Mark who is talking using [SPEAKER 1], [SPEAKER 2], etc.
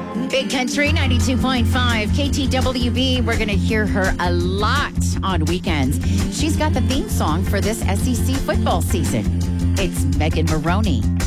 [SPEAKER 1] Big Country 92.5 KTWB. We're going to hear her a lot on weekends. She's got the theme song for this SEC football season. It's Megan Maroney